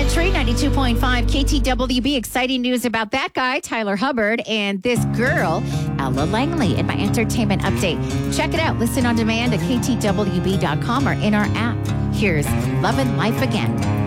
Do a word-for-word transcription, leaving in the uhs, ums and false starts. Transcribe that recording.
Tree ninety-two point five K T W B. Exciting news about that guy, Tyler Hubbard, and this girl, Ella Langley, in my entertainment update. Check it out. Listen on demand at K T W B dot com or in our app. Here's Love and Life Again.